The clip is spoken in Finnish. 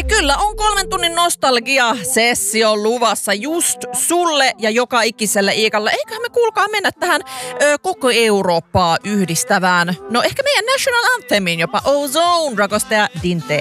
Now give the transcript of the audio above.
Hei, kyllä on 3 tunnin nostalgia-sessio luvassa just sulle ja joka ikiselle Iikalle. Eiköhän me kuulkaa mennä tähän koko Eurooppaa yhdistävään, no ehkä meidän National Anthemin jopa, Ozone, rakostaja Dinte.